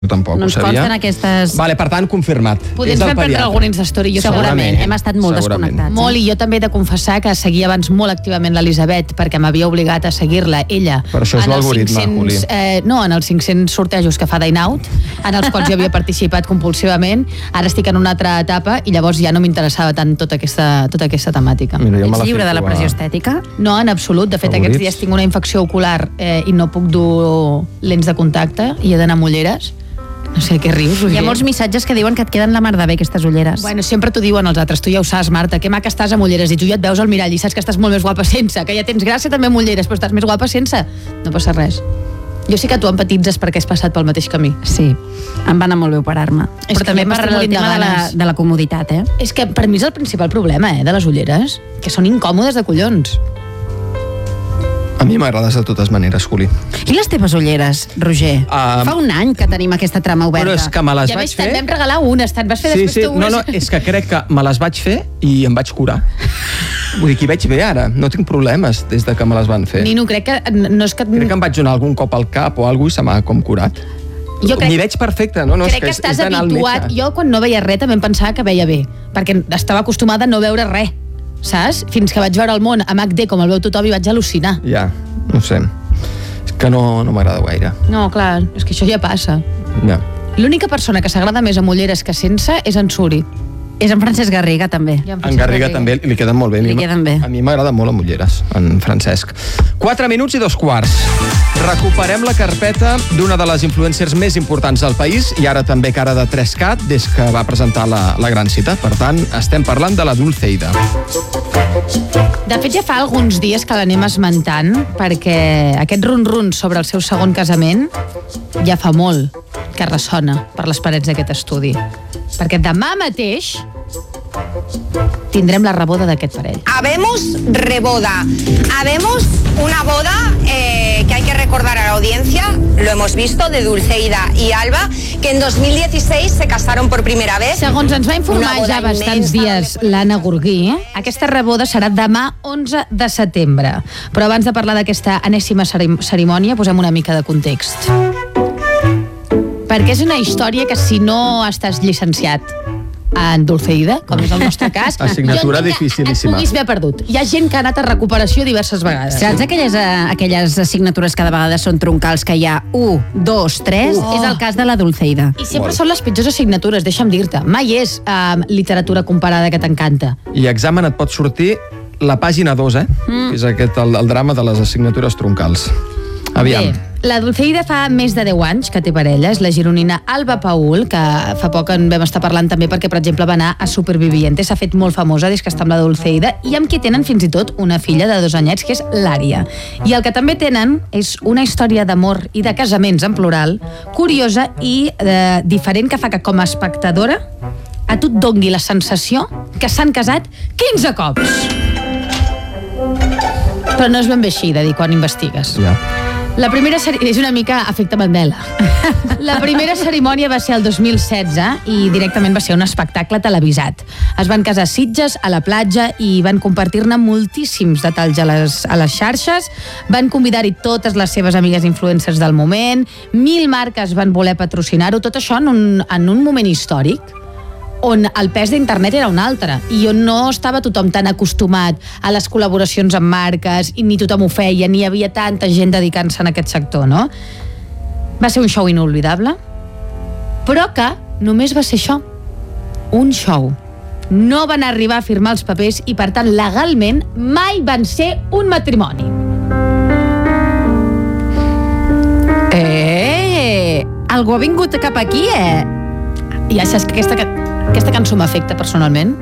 Tampoc no ho sabia. Vale, per tant, confirmat. Potser ens vam prendre algun Instastory. Segurament, hem estat molt desconnectats. Molt, i jo també he de confessar que seguia abans molt activament l'Elisabet, perquè m'havia obligat a seguir-la, ella. Per això és l'algoritme, Juli. No, en els 500 sortejos que fa Dainout, en els quals jo havia participat compulsivament. Ara estic en una altra etapa i llavors ja no m'interessava tant tota aquesta temàtica. Mira, ets lliure de la pressió estètica? No, en absolut. De fet, aquests dies tinc una infecció ocular i no puc dur lents de contacte i he d'anar amb ulleres. No sé, què rius, Roger? Hi ha molts missatges que diuen que et queden la mar de bé aquestes ulleres. Bueno, sempre t'ho diuen els altres, tu ja ho saps, Marta, que maca estàs amb ulleres i tu ja et veus al mirall i saps que estàs molt més guapa sense, que ja tens gràcia també amb ulleres, però estàs més guapa sense. No passa res. Jo sé que tu empatitzes perquè has passat pel mateix camí. Sí, em va anar molt bé operar-me. Però també per el tema de la comoditat, És que per mi és el principal problema, de les ulleres, que són incòmodes de collons. A mi m'agrades de totes maneres, Juli. I les teves ulleres, Roger? Fa un any que tenim aquesta trama oberta. Però és que me les vaig fer... Ja vam regalar unes, te'n vas fer després tu unes. No, és que crec que me les vaig fer i em vaig curar. Vull dir que hi veig bé ara, no tinc problemes des de que me les van fer. Nino, crec que no és que... Crec que em vaig donar algun cop al cap o alguna cosa i se m'ha com curat. M'hi veig perfecte, no? Crec que estàs habituat. Jo quan no veia res també em pensava que veia bé, perquè estava acostumada a no veure res. Saps? Fins que vaig veure el món amb HD com el veu tothom i vaig al·lucinar. Ja, no sé. És que no m'agrada gaire. No, clar, és que això ja passa. Ja. L'única persona que s'agrada més amb ulleres que sense és en Suri. És en Francesc Garriga, també. En Garriga també, li queden molt bé. Li queden bé. A mi m'agrada molt amb ulleres, en Francesc. 4 minuts i 2:15. Recuperem la carpeta d'una de les influencers més importants del país i ara també cara de 3CAT des que va presentar la gran cita. Per tant, estem parlant de la Dulceida. De fet, ja fa alguns dies que l'anem esmentant perquè aquest run-run sobre el seu segon casament ja fa molt que ressona per les parets d'aquest estudi. Perquè demà mateix tindrem la reboda d'aquest parell. Habemos reboda. Habemos una boda que hay que recordar a la audiencia, lo hemos visto, de Dulceida y Alba, que en 2016 se casaron por primera vez. Segons ens va informar ja bastants dies l'Anna Gurguí, aquesta reboda serà demà 11 de setembre. Però abans de parlar d'aquesta enèsima cerimònia, posem una mica de context. Perquè és una història que si no estàs llicenciat en Dulceida, com és el nostre cas, assignatura dificilíssima. Et puguis haver perdut. Hi ha gent que ha anat a recuperació diverses vegades. Saps aquelles assignatures que de vegades són troncals, que hi ha 1, 2, 3? És el cas de la Dulceida. I sempre són les pitjors assignatures, deixa'm dir-te. Mai és literatura comparada que t'encanta. I examen et pot sortir la pàgina 2, que és aquest, el drama de les assignatures troncals. Aviam. Bé, la Dulceida fa més de 10 anys que té parella, és la gironina Alba Paul, que fa poc en vam estar parlant també perquè, per exemple, va anar a Superviviente, s'ha fet molt famosa des que està amb la Dulceida, i amb qui tenen fins i tot una filla de 2 anyets, que és l'Ària. I el que també tenen és una història d'amor i de casaments en plural, curiosa i diferent, que fa que com a espectadora a tu et doni la sensació que s'han casat 15 cops. Però no és ben bé així de dir quan investigues. Ja. La primera és una mica efecte Mandela. La primera cerimònia va ser el 2016 i directament va ser un espectacle televisat. Es van casar a Sitges, a la platja, i van compartir-ne moltíssims detalls a les xarxes. Van convidar-hi totes les seves amigues influencers del moment, 1.000 marques van voler patrocinar-ho, tot això en un moment històric on el pes d'internet era un altre i on no estava tothom tan acostumat a les col·laboracions amb marques i ni tothom ho feia, ni hi havia tanta gent dedicant-se en aquest sector, no? Va ser un show inolvidable, però que només va ser això, un show. No van arribar a firmar els papers i, per tant, legalment mai van ser un matrimoni. Algú ha vingut cap aquí, Ja saps que aquesta cançó m'afecta personalment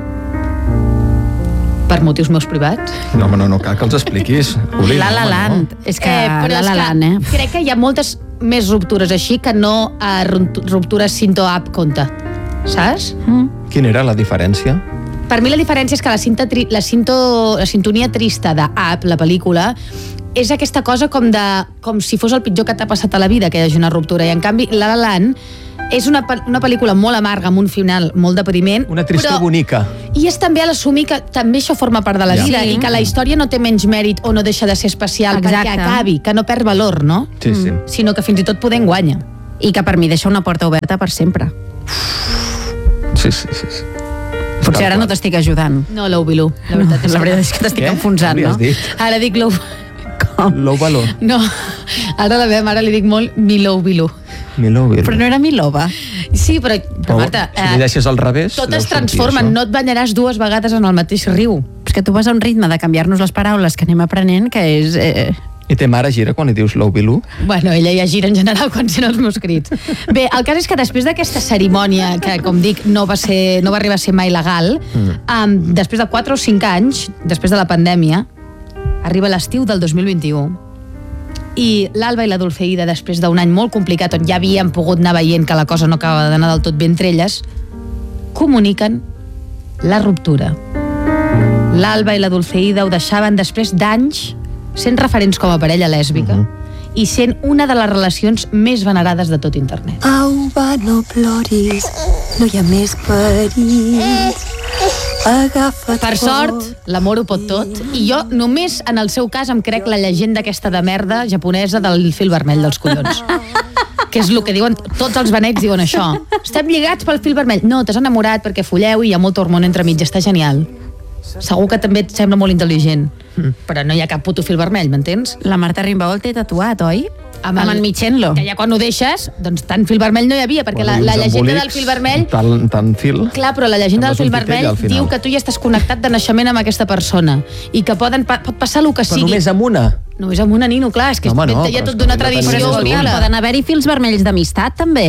per motius meus privats. No, home, no cal que els expliquis. La La Land. És que La La Land, crec que hi ha moltes més ruptures així que no ruptures Cinto-App compta. Saps? Quina era la diferència? Per mi la diferència és que la sintonia trista d'App, la pel·lícula, és aquesta cosa com si fos el pitjor que t'ha passat a la vida, que hi hagi una ruptura. I en canvi, La La Land és una pel·lícula molt amarga, amb un final molt depriment. Una tristor bonica. I és també a l'assumir que també això forma part de la vida i que la història no té menys mèrit o no deixa de ser especial perquè acabi, que no perd valor, no? Sí. Sinó que fins i tot poder guanya. i que per mi deixa una porta oberta per sempre. Sí. Potser ara no t'estic ajudant. No, l'Oubilú. La veritat és que t'estic enfonsant, no? Ara dic l'ou... L'Oubaló. No, ara la meva mare li dic molt Milou-Bilú. Però no era Milova. Sí, però Marta... Si li deixes al revés... Tot es transforma, no et banyaràs 2 vegades en el mateix riu. És que tu vas a un ritme de canviar-nos les paraules que anem aprenent, que és... I te mare gira quan li dius l'Oubilú? Bueno, ella ja gira en general quan sent els meus crits. Bé, el cas és que després d'aquesta cerimònia, que com dic no va arribar a ser mai legal, després de 4 o 5 anys, després de la pandèmia, arriba l'estiu del 2021 i l'Alba i la Dulceida, després d'un any molt complicat on ja havien pogut anar veient que la cosa no acaba d'anar del tot bé entre elles, comuniquen la ruptura. L'Alba i la Dulceida ho deixaven després d'anys sent referents com a parella lèsbica i sent una de les relacions més venerades de tot internet. Auba, no ploris, no hi ha més perill. Agafa't Per sort, l'amor ho pot tot, i jo només en el seu cas em crec la llegenda aquesta de merda japonesa del fil vermell dels collons. Que és el que diuen, tots els beneits diuen això. Estem lligats pel fil vermell. No, t'has enamorat perquè folleu i hi ha molta hormona entremig, està genial. Segur que també et sembla molt intel·ligent, però no hi ha cap puto fil vermell, m'entens? La Marta Rimbaud té tatuat, oi? Amb en Michenlo. Que ja quan ho deixes, doncs tant fil vermell no hi havia, perquè la llegenda del fil vermell... Tant fil... Clar, però la llegenda del fil vermell diu que tu ja estàs connectat de naixement amb aquesta persona i que pot passar el que sigui. Però només amb una? Només amb una, nino, clar, és que Home, no, hi ha però tot és d'una que tradició. Poden haver-hi fils vermells d'amistat, també.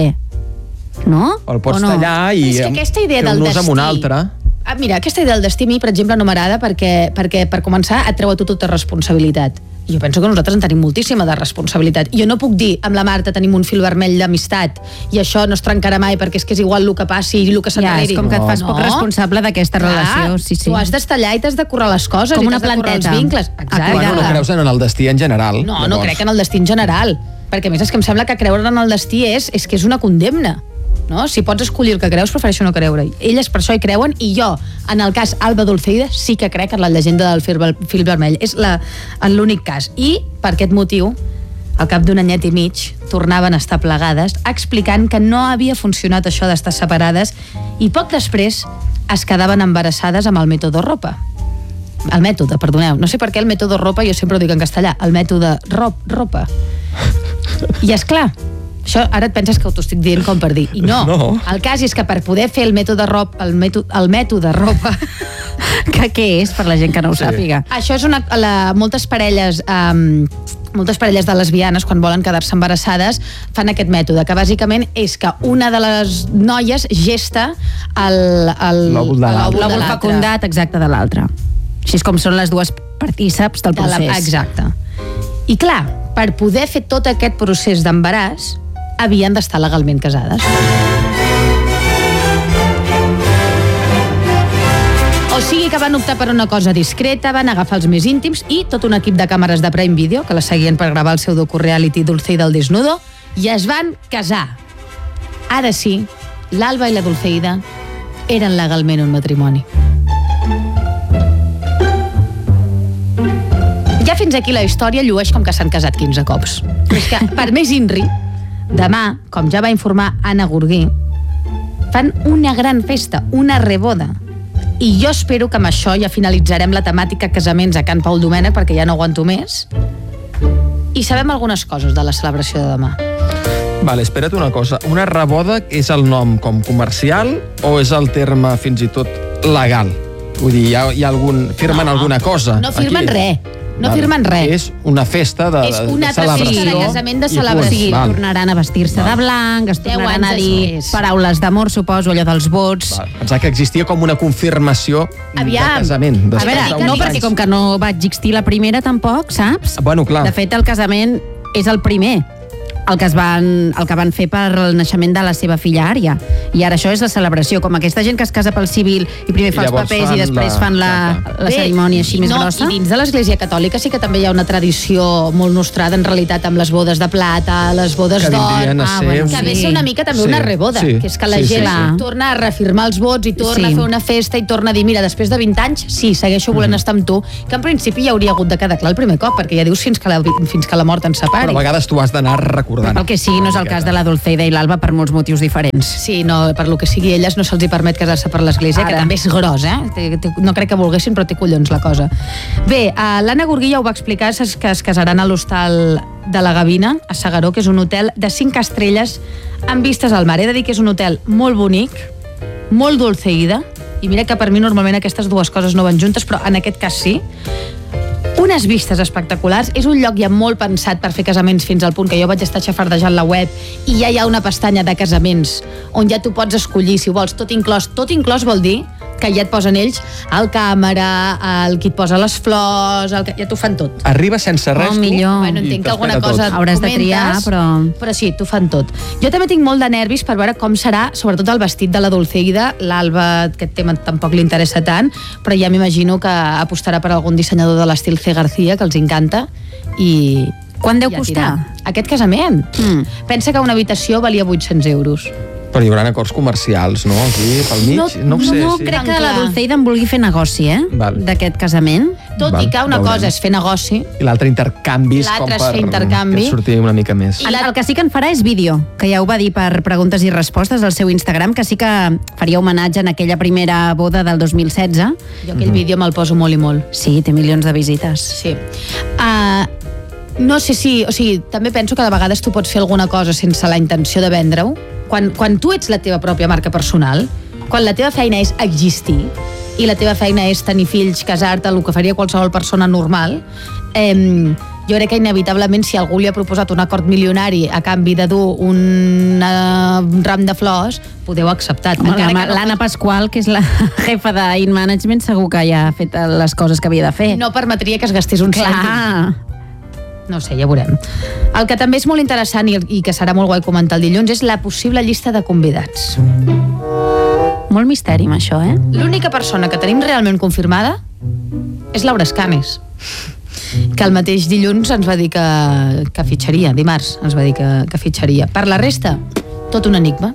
No? O el pots tallar i És que aquesta idea del destí... amb un altre. Mira, aquesta idea del destí a mi, per exemple, no m'agrada perquè per començar et treu a tu tota responsabilitat. Jo penso que nosaltres en tenim moltíssima de responsabilitat. Jo no puc dir, amb la Marta tenim un fil vermell d'amistat i això no es trencarà mai perquè és que és igual el que passi i el que s'endarreri. Ja, és com que et fas poc responsable d'aquesta relació. Sí. Tu has d'estallar i t'has de currar les coses. Com i una planteta. Els vincles. Exacte. Bueno, no creus en el destí en general? No crec en el destí en general. Perquè a més és que em sembla que creure en el destí és que és una condemna. No? Si pots escollir el que creus, prefereixo no creure-hi. Elles per això hi creuen i jo, en el cas Alba Dulceida, sí que crec en la llegenda del fil vermell. És l'únic cas. I, per aquest motiu, al cap d'un anyet i mig, tornaven a estar plegades, explicant que no havia funcionat això d'estar separades i poc després es quedaven embarassades amb el mètode ropa. El mètode, perdoneu. No sé per què el mètode ropa, jo sempre ho dic en castellà, el mètode ropa. I és clar, això ara et penses que t'ho estic dient com per dir. I no. El cas és que per poder fer el mètode ropa... que què és, per la gent que no ho sàpiga? Això és moltes parelles de lesbianes, quan volen quedar-se embarassades, fan aquest mètode, que bàsicament és que una de les noies gesta l'òvul fecundat exacte de l'altra. Així és com són les dues partíceps del procés. Exacte. I clar, per poder fer tot aquest procés d'embaràs, havien d'estar legalment casades. O sigui que van optar per una cosa discreta, van agafar els més íntims i tot un equip de càmeres de Prime Video, que la seguien per gravar el seu docu-reality Dulceida al desnudo, i es van casar. Ara sí, l'Alba i la Dulceida eren legalment un matrimoni. Ja fins aquí la història llueix com que s'han casat 15 cops. És que, per més INRI, demà, com ja va informar Anna Gurguí, fan una gran festa, una reboda. I jo espero que amb això ja finalitzarem la temàtica casaments a Can Pau Domènech, perquè ja no aguanto més. I sabem algunes coses de la celebració de demà. Vale, espera't una cosa. Una reboda és el nom com comercial o és el terme fins i tot legal? Vull dir, hi ha algun... Firmen alguna cosa? No firmen res. No firmen res. És una festa de celebració. És una altra festa de casament de celebració. Tornaran a vestir-se de blanc, es tornaran a dir paraules d'amor, suposo, allò dels vots. Pensar que existia com una confirmació de casament. A veure, no, perquè com que no va existir la primera tampoc, saps? Bueno, clar. De fet, el casament és el primer. El que van fer per el naixement de la seva filla Ària. I ara això és la celebració, com aquesta gent que es casa pel civil i primer fa els papers i després fan la cerimònia així més grossa. I dins de l'Església Catòlica sí que també hi ha una tradició molt nostrada en realitat amb les bodes de plata, les bodes d'or, que ve a ser una mica també una reboda, que és que la gent torna a reafirmar els vots i torna a fer una festa i torna a dir, mira, després de 20 anys, sí, segueixo volent estar amb tu, que en principi ja hauria hagut de quedar clar el primer cop, perquè ja dius fins que la mort ens separi. Però a vegades tu has d'anar recordant. El que sigui no és el cas de la Dulceida i l'Alba per molts motius diferents. Sí, no, per lo que sigui, elles no se'ls hi permet casar-se per l'església, que també és gros, no crec que volguessin, però té collons la cosa. Bé, l'Anna Gurguí ja ho va explicar, que es casaran a l'hostal de la Gavina, a S'Agaró, que és un hotel de 5 estrelles amb vistes al mar. He de dir que és un hotel molt bonic, molt Dulceida, i mira que per mi normalment aquestes dues coses no van juntes, però en aquest cas sí. Unes vistes espectaculars, és un lloc ja molt pensat per fer casaments, fins al punt que jo vaig estar xafardejant la web i ja hi ha una pestanya de casaments on ja tu pots escollir, si vols, tot inclòs. Tot inclòs vol dir que ja et posen ells el càmera, el qui et posa les flors, ja t'ho fan tot. Arriba sense res, millor. Bueno, entenc que alguna cosa hauràs de triar, però sí, t'ho fan tot. Jo també tinc molt de nervis per veure com serà, sobretot el vestit de la Dulceida. L'Alba, aquest tema tampoc li interessa tant, però ja m'imagino que apostarà per algun dissenyador de l'estil C. García, que els encanta, i... Quan deu costar? Aquest casament? Pensa que una habitació valia 800 euros. Però hi haurà acords comercials, no? Aquí, pel mig? No ho sé. No crec que la Dulceida en vulgui fer negoci, d'aquest casament. Tot i que una cosa és fer negoci... I l'altre intercanvis, com per que surti una mica més. El que sí que en farà és vídeo, que ja ho va dir per preguntes i respostes al seu Instagram, que sí que faria homenatge en aquella primera boda del 2016. Jo aquell vídeo me'l poso molt i molt. Sí, té milions de visites. Sí. No sé si... O sigui, també penso que de vegades tu pots fer alguna cosa sense la intenció de vendre-ho. Quan tu ets la teva pròpia marca personal, quan la teva feina és existir i la teva feina és tenir fills, casar-te, el que faria qualsevol persona normal, jo crec que inevitablement si algú li ha proposat un acord milionari a canvi de dur un ram de flors, podeu acceptar. L'Anna Pasqual, que és la jefa d'In Management, segur que ja ha fet les coses que havia de fer. No permetria que es gastés un cèntim. No sé, ja veurem. El que també és molt interessant i que serà molt guai comentar el dilluns és la possible llista de convidats. Molt misteri amb això, L'única persona que tenim realment confirmada és Laura Escanes, que el mateix dilluns ens va dir que fitxaria, dimarts ens va dir que fitxaria. Per la resta, tot un enigma.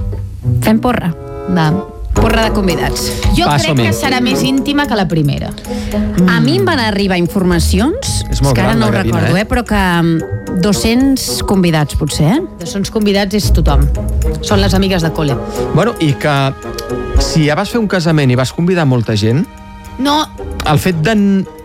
Fem porra. Va. Porra de convidats. Jo crec que serà més íntima que la primera. A mi em van arribar informacions, que ara no ho recordo, però que 200 convidats, potser, 200 convidats és tothom. Són les amigues de col·le. Bueno, i que si ja vas fer un casament i vas convidar molta gent, no, el fet de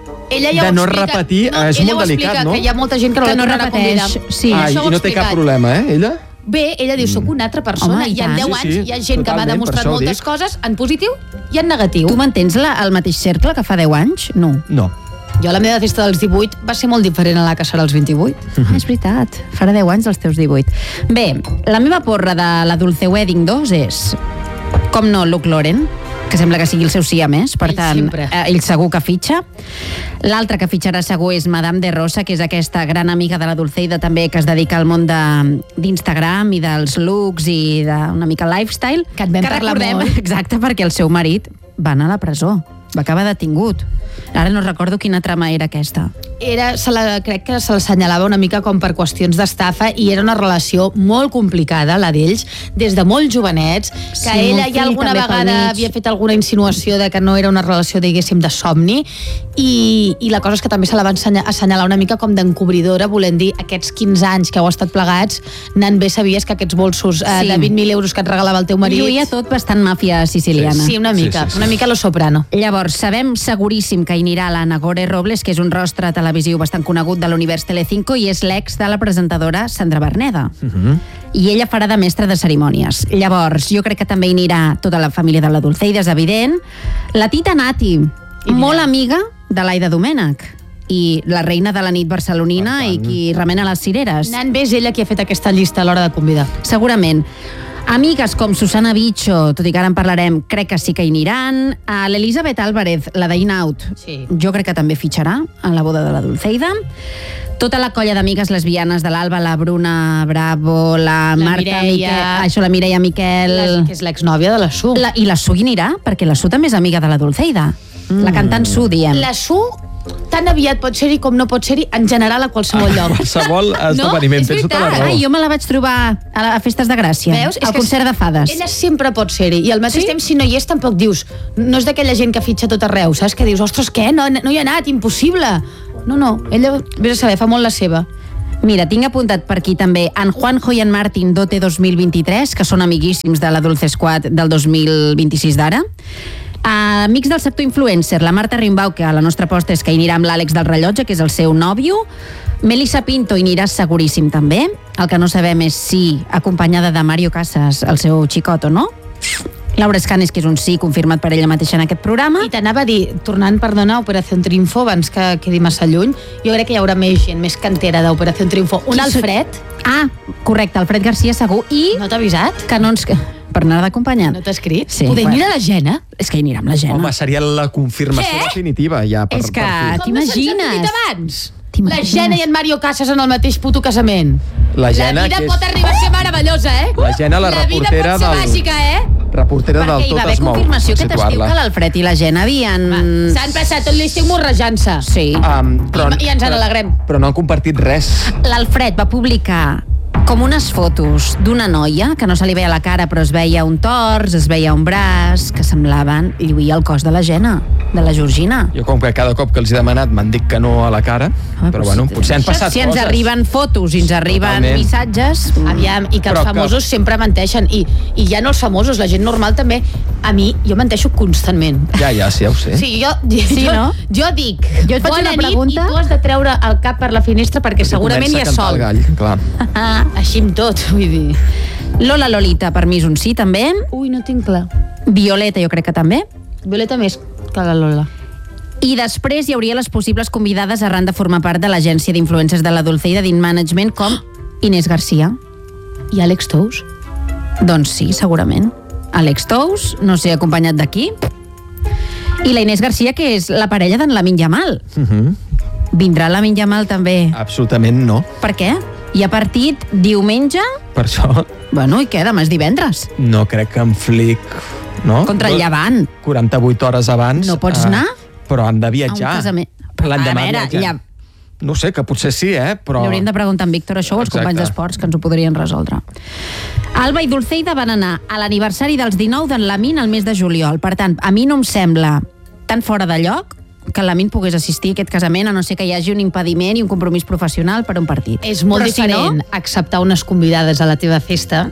no repetir és molt delicat, no? Que hi ha molta gent que no la repeteix. Sí, i no té cap problema, ella? Bé, ella diu, soc una altra persona. Home, hi ha 10 anys, hi ha gent que m'ha demostrat moltes coses en positiu i en negatiu. Tu mantens el mateix cercle que fa 10 anys? No. No. Jo la meva festa dels 18 va ser molt diferent a la que serà als 28. És veritat, farà 10 anys els teus 18. Bé, la meva porra de la Dulce Wedding 2 és, com no, Luke Lauren, que sembla que sigui el seu sí a més, per tant, ell segur que fitxa. L'altre que fitxarà segur és Madame de Rosa, que és aquesta gran amiga de la Dulceida també, que es dedica al món d'Instagram i dels looks i d'una mica lifestyle. Que et vam parlar molt. Exacte, perquè el seu marit va anar a la presó, va acabar detingut. Ara no recordo quina trama era aquesta. Crec que se l'assenyalava una mica com per qüestions d'estafa i era una relació molt complicada, la d'ells, des de molt jovenets, que ella ja alguna vegada havia fet alguna insinuació de que no era una relació, diguéssim, de somni, i la cosa és que també se la va assenyalar una mica com d'encobridora, volent dir, aquests 15 anys que heu estat plegats, anant bé sabies que aquests bolsos de 20.000 euros que et regalava el teu marit... Lluïa tot bastant màfia siciliana. Sí, una mica, una mica Lo Soprano. Llavors, sabem seguríssim que hi anirà la Nagore Robles, que és un rostre televisiu bastant conegut de l'univers Telecinco i és l'ex de la presentadora Sandra Berneda. I ella farà de mestra de cerimònies. Llavors, jo crec que també hi anirà tota la família de la Dulceida, és evident. La Tita Nati, molt amiga de l'Aida Domènech i la reina de la nit barcelonina i qui remena les cireres. Anant bé és ella qui ha fet aquesta llista a l'hora de convidar. Segurament. Amigues com Susana Bicho, tot i que ara en parlarem, crec que sí que hi aniran. L'Elisabet Álvarez, la d'In Out, jo crec que també fitxarà en la boda de la Dulceida. Tota la colla d'amigues lesbianes de l'Alba, la Bruna Bravo, la Marta Miquel, la Mireia Miquel... Que és l'exnòvia de la Su. I la Su hi anirà, perquè la Su també és amiga de la Dulceida. La cantant Su, diem. La Su tan aviat pot ser-hi com no pot ser-hi en general a qualsevol lloc. Qualsevol esdeveniment, tens tota la raó. Jo me la vaig trobar a Festes de Gràcia, al concert de fades. Ella sempre pot ser-hi, i al mateix temps si no hi és tampoc dius, no és d'aquella gent que fitxa tot arreu, saps? Que dius, ostres, què? No hi ha anat, impossible. No, ella, vés a saber, fa molt la seva. Mira, tinc apuntat per aquí també en Juanjo i en Martin Dote 2023, que són amiguíssims de la Dulce Squad del 2026 d'ara. Amics del sector influencer, la Marta Rimbau, que a la nostra aposta és que hi anirà amb l'Àlex del Rellotge, que és el seu nòvio. Melissa Pinto hi anirà seguríssim també. El que no sabem és si acompanyada de Mario Casas, el seu xicot o no. Laura Escanes, que és un sí confirmat per ella mateixa en aquest programa. I t'anava a dir, tornant, perdona, a Operació Triunfo, abans que quedi massa lluny, jo crec que hi haurà més gent, més cantera d'Operació Triunfo. Un Alfred. Ah, correcte, Alfred Garcia segur. I no t'ha avisat? Que no ens... Per anar d'acompanyant. No t'ha escrit? Sí. Poder anirà a la Gena? És que hi anirà amb la Gena. Home, seria la confirmació definitiva ja. És que t'imagines. Com abans? La Gena i en Mario Casas en el mateix puto casament. La Gena, vida pot arribar a ser meravellosa, eh? La Gena, la reportera vida pot ser màgica, eh? Reportera del Tot es mou. Perquè hi va haver confirmació aquest estiu que l'Alfred i la Gena havien... S'han passat tot l'estiu morrejant-se. Sí. I ens en alegrem. Però no han compartit res. L'Alfred va publicar com unes fotos d'una noia que no se li veia la cara, però es veia un tors, es veia un braç, que semblaven lluir el cos de la Gena, de la Georgina. Jo com que cada cop que els he demanat m'han dit que no a la cara, però bueno, potser han passat coses. Si ens arriben fotos i ens arriben missatges... Aviam, i que els famosos sempre menteixen, i ja no els famosos, la gent normal també. A mi, jo menteixo constantment. Ja, sí, ja ho sé. Sí, jo dic, jo et faig una pregunta i tu has de treure el cap per la finestra perquè segurament hi ha sol. Gall, clar. Així amb tot, vull dir. Lola Lolita, per mi és un sí, també. Ui, no tinc clar. Violeta, jo crec que també. Violeta més que la Lola. I després hi hauria les possibles convidades arran de formar part de l'agència d'influencers de la Dulceida d'In Management, com Inés Garcia. I Àlex Tous? Doncs sí, segurament. Àlex Tous, no sé, acompanyat d'aquí. I la Inés Garcia, que és la parella d'en Lamine Yamal. Vindrà Lamine Yamal també? Absolutament no. Per què? Hi ha partit diumenge? Per això... Bueno, i què? Demà és divendres. No crec que en Flick... No? Contra el Llevant. 48 hores abans... No pots anar? Però han de viatjar. A un casament. L'endemà viatjar. No sé, que potser sí, però... Li hauríem de preguntar a en Víctor això, els companys d'esports, que ens ho podrien resoldre. Alba i Dulceida van anar a l'aniversari dels 19 d'en Lamine al mes de juliol. Per tant, a mi no em sembla tan fora de lloc que el Lamine pogués assistir a aquest casament, a no ser que hi hagi un impediment i un compromís professional per un partit. És molt diferent acceptar unes convidades a la teva festa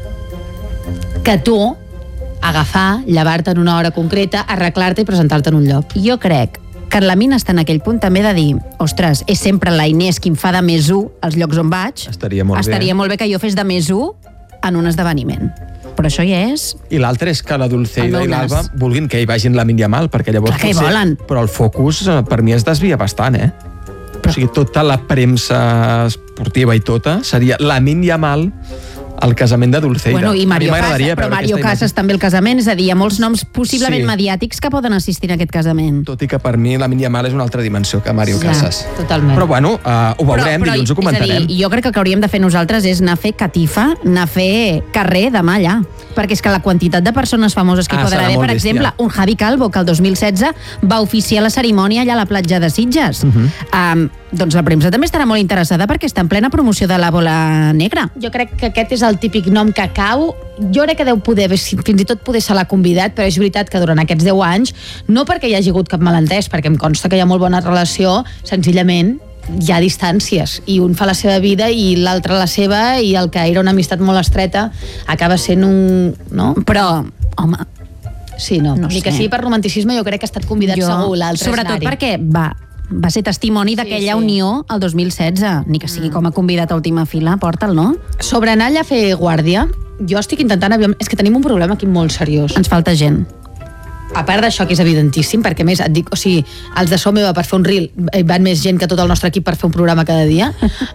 que tu agafar, llevar-te en una hora concreta, arreglar-te i presentar-te en un lloc. Jo crec que el Lamine està en aquell punt també de dir, ostres, és sempre la Inés qui em fa de més 1 als llocs on vaig. Estaria molt bé que jo fes de més 1 en un esdeveniment. Però això ja és... I l'altre és que la Dulceida i l'Alba vulguin que hi vagin Lamine Yamal, perquè llavors potser... volen. Però el focus per mi es desvia bastant, O sigui, tota la premsa esportiva i tota seria Lamine Yamal al casament de Dulceida. Bueno, i Mario Casas, però Mario Casas també el casament, és a dir, hi ha molts noms possiblement mediàtics que poden assistir a aquest casament. Tot i que per mi Lamine Yamal és una altra dimensió que Mario Casas. Totalment. Però bueno, ho veurem, dilluns ho comentarem. És a dir, jo crec que el que hauríem de fer nosaltres és anar a fer catifa, anar a fer carrer demà allà. Perquè és que la quantitat de persones famoses que hi poden haver, per exemple, un Javi Calvo, que el 2016 va oficiar la cerimònia allà a la platja de Sitges. Doncs la premsa també estarà molt interessada perquè està en plena promoció de la bola negra. Jo crec que aquest és el típic nom que cau. Jo crec que deu poder, fins i tot poder se l'ha convidat, però és veritat que durant aquests 10 anys, no perquè hi hagi hagut cap malentès, perquè em consta que hi ha molt bona relació, senzillament hi ha distàncies, i un fa la seva vida i l'altre la seva, i el que era una amistat molt estreta acaba sent un... no? Però, home... Sí, no ni que sigui per romanticisme, jo crec que ha estat convidat segur, l'altre sobretot perquè va ser testimoni d'aquella unió el 2016, ni que sigui com a convidat a última fila, porta'l, no? Sobre anar allà a fer guàrdia, jo estic intentant... És que tenim un problema aquí molt seriós. Ens falta gent. A part d'això, que és evidentíssim, perquè més et dic, o sigui, els de Som Meva per fer un reel van més gent que tot el nostre equip per fer un programa cada dia.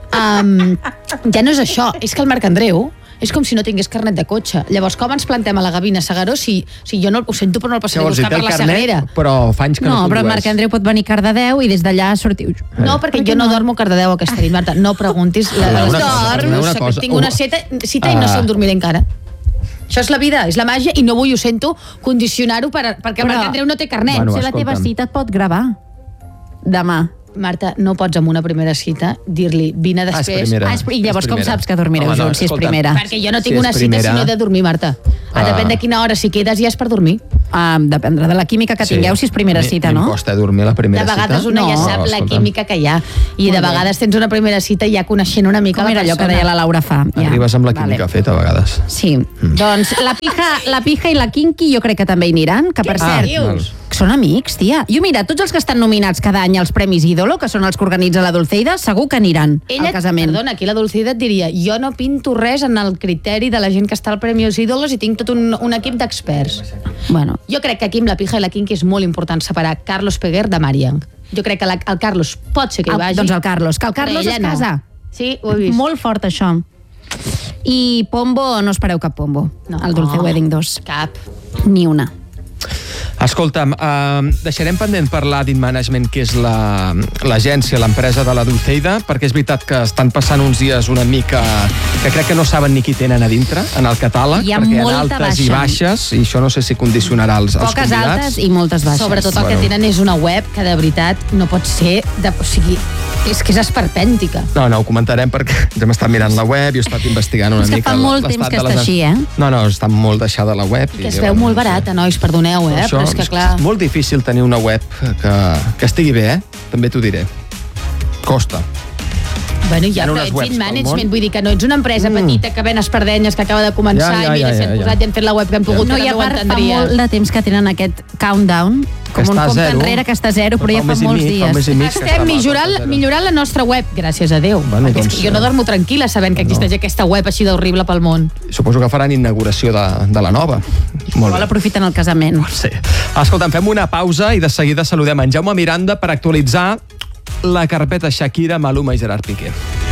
Ja no és això, és que el Marc Andreu és com si no tingués carnet de cotxe. Llavors, com ens plantem a la Gavina Segaró si jo no ho sento, però no el passaré a buscar per la Sagrera? Però fa anys que no condueix. No, però Marc Andreu pot venir a Cardedeu i des d'allà sortiu... No, perquè jo no dormo a Cardedeu aquesta nit, Marta. No preguntis. Tinc una cita i no sé on dormiré encara. Això és la vida, és la màgia, i no vull, ho sento, condicionar-ho perquè el Marc Andreu no té carnet. Bueno, si la teva cita et pot gravar demà. Marta, no pots amb una primera cita dir-li vine després. I llavors com saps que dormireu junts, si és primera? Perquè jo no tinc una cita si no he de dormir, Marta. Depèn de quina hora, si quedes ja és per dormir. Dependrà de la química que tingueu, si és primera cita, no? Em costa dormir la primera cita. De vegades una ja sap la química que hi ha. I de vegades tens una primera cita ja coneixent una mica la persona. Com era allò que deia la Laura fa. Arribes amb la química feta, a vegades. Sí. Doncs la pija i la kinky jo crec que també hi aniran, que per cert... Són amics, tia. Jo, mira, tots els que estan nominats cada any als Premis Ídolo, que són els que organitza la Dulceida, segur que aniran al casament. Perdona, aquí la Dulceida et diria, jo no pinto res en el criteri de la gent que està al Premis Ídolos i tinc tot un equip d'experts. Bueno. Jo crec que aquí amb la pija i la kinky és molt important separar Carlos Peguer de Marian. Jo crec que el Carlos pot ser que hi vagi. Doncs el Carlos, que el Carlos es casa. Sí, ho he vist. Molt fort, això. I Pombo, no espereu cap Pombo. El Dulce Wedding 2. Cap. Ni una. Escolta'm, deixarem pendent parlar d'InManagement, que és l'agència, l'empresa de la Dulceida, perquè és veritat que estan passant uns dies una mica que crec que no saben ni qui tenen a dintre, en el catàleg, perquè hi ha altes i baixes, i això no sé si condicionarà els convidats. Poques altes i moltes baixes. Sobretot el que tenen és una web que de veritat no pot ser... O sigui, és que és esperpèntica. No, ho comentarem perquè hem estat mirant la web i he estat investigant una mica. És que fa molt temps que està així, eh? No, està molt deixada la web. Que es veu molt barata, nois, perdoneu, però és que clar... És molt difícil tenir una web que estigui bé, també t'ho diré. Costa. Bueno, ja, però ets InManagement, vull dir que no ets una empresa petita que ven espardenyes, que acaba de començar i mira, si han posat i han fet la web que han pogut, no, i a part fa molt de temps que tenen aquest countdown, com un compte enrere que està a zero, però ja fa molts dies. Estem millorant la nostra web, gràcies a Déu. Jo no dormo tranquil·la sabent que existeix aquesta web així d'horrible pel món. Suposo que faran inauguració de la nova. Molt aprofiten el casament. Sí. Escolta'm, fem una pausa i de seguida saludem en Jaume Miranda per actualitzar la carpeta Shakira, Maluma i Gerard Piqué.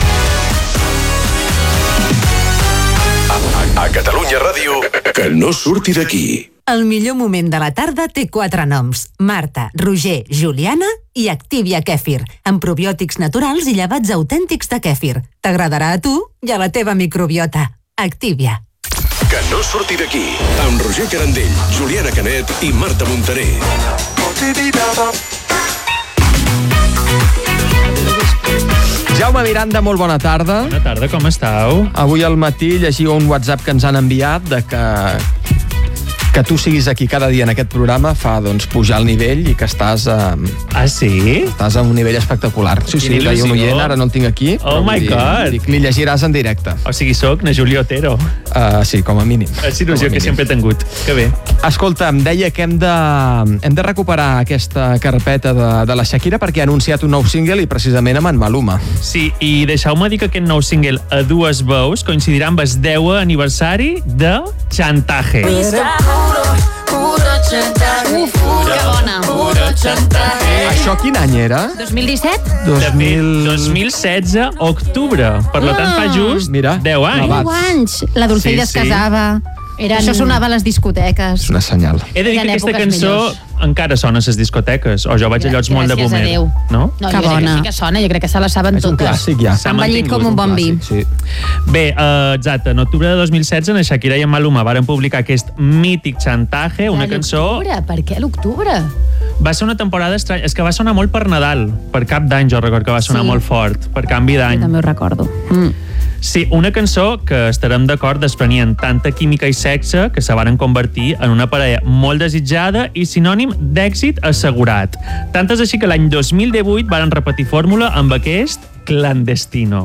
A Catalunya Ràdio, que no surti d'aquí. El millor moment de la tarda té 4 noms: Marta, Roger, Juliana i Activia Kèfir, amb probiòtics naturals i llevats autèntics de kèfir. T'agradarà a tu i a la teva microbiota. Activia. Que no surti d'aquí, amb Roger Carandell, Juliana Canet i Marta Montaner. Jaume Miranda, molt bona tarda. Bona tarda, com estàu? Avui al matí llegia un WhatsApp que ens han enviat de que tu siguis aquí cada dia en aquest programa fa, doncs, pujar el nivell i que estàs... sí? Estàs a un nivell espectacular. Sí, deia un oient, ara no el tinc aquí. Oh my God! Dic, li llegiràs en directe. O sigui, soc na Juli Otero. Sí, com a mínim. És il·lusió que sempre he tingut. Que bé. Escolta, em deia que hem de recuperar aquesta carpeta de la Shakira perquè ha anunciat un nou single i precisament amb en Maluma. Sí, i deixeu-me dir que aquest nou single a dues veus coincidirà amb el 10è aniversari de Chantaje. Que bona. Això quin any era? 2017? 2016, octubre. Per tant, fa just 10 anys. 10 anys. La Dulceida es casava. Això sonava a les discoteques. És una senyal. He de dir que aquesta cançó encara sona a les discoteques, o jo vaig a llocs molt de boomer. Gràcies a Déu. No? No, jo crec que sí que sona, jo crec que se la saben totes. És un clàssic, ja. S'ha envellit com un bon vi. Sí. Bé, exacte, en octubre de 2016 en Shakira i en Maluma varen publicar aquest mític Chantaje, una cançó... Per què a l'octubre? Va ser una temporada estranya, és que va sonar molt per Nadal, per Cap d'Any jo recordo que va sonar molt fort, per canvi d'any. Jo també ho recordo. Sí, una cançó que estarem d'acord desprenien tanta química i sexe que se varen convertir en una parella molt desitjada i sinònim d'èxit assegurat. Tant és així que l'any 2018 varen repetir fórmula amb aquest Clandestino.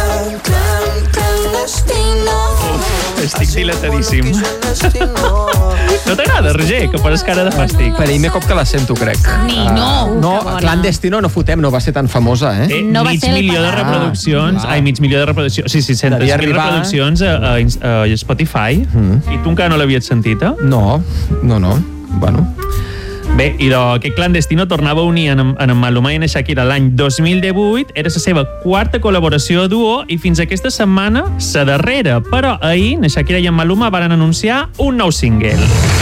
Estic dilatadíssim. No t'agrada, Roger, que poses cara de fàstic? Primer cop que la sento, crec. No, Clandestino no fotem, no va ser tan famosa, No va ser mig milió de reproduccions. Ai, mig milió de reproduccions. Sí, 600.000 reproduccions a Spotify. I tu encara no l'havies sentit, eh? No. Bueno... Bé, i aquest Clandestino tornava a unir en Maluma i en Shakira l'any 2018, era la seva quarta col·laboració a duo i fins aquesta setmana la darrera, però ahir en Shakira i en Maluma varen anunciar un nou single.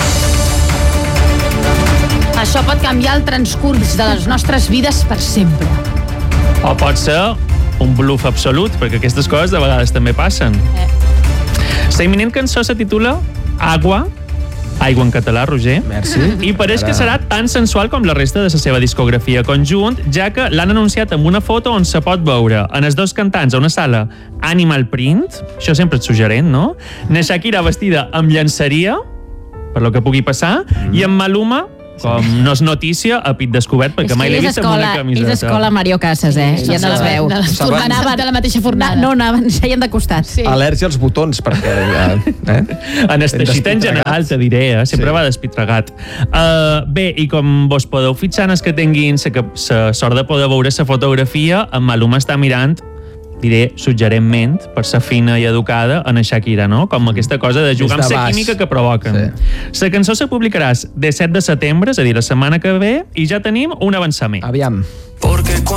Això pot canviar el transcurs de les nostres vides per sempre. O pot ser un bluff absolut, perquè aquestes coses de vegades també passen. La imminent cançó se titula Agua, Aigua en català, Roger. Merci. I pareix que serà tan sensual com la resta de la seva discografia conjunt, ja que l'han anunciat amb una foto on se pot veure en els dos cantants a una sala Animal Print, això sempre és suggerent, no? Na Shakira vestida amb llenceria, per lo que pugui passar, i en Maluma, com no és notícia, a pit descobert, perquè mai l'he vist amb una camiseta. És escola Mario Casas, ja no les veu. Anaven de la mateixa fornada. No, anaven, seien de costat. Sí. Al·lèrgia als botons, perquè... En teixit en general, te diré, sempre va despitregat. Bé, i com vos podeu fixar en els que tinguin la sort de poder veure la fotografia, en Maluma està mirant, diré suggerentment, per ser fina i educada, en Shakira, no? Com aquesta cosa de jugar amb la química que provoquen. La cançó se publicarà el 17 de setembre, és a dir, la setmana que ve, i ja tenim un avançament. Aviam.